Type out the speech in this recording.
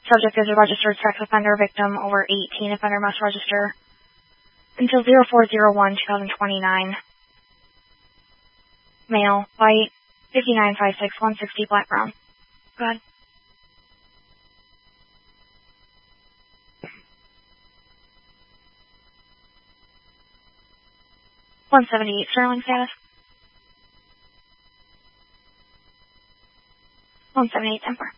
Subject is a registered sex offender. Victim over 18. Offender must register until 04/01/2029. Male, white, 59, 5'6", 160, black, brown. Go ahead. $178 sterling status. $178 temper.